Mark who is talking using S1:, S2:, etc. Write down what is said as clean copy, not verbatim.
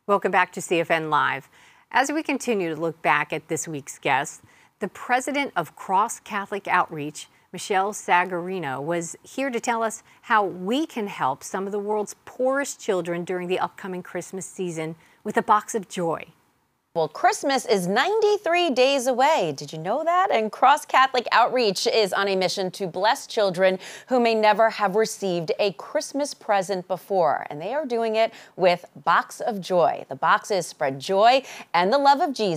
S1: Welcome back to CFN Live. As we continue to look back at this week's guest, the president of Cross Catholic Outreach, Michelle Sagarino, was here to tell us how we can help some of the world's poorest children during the upcoming Christmas season with a box of joy.
S2: Well, Christmas is 93 days away. Did you know that? And Cross Catholic Outreach is on a mission to bless children who may never have received a Christmas present before. And they are doing it with Box of Joy. The boxes spread joy and the love of Jesus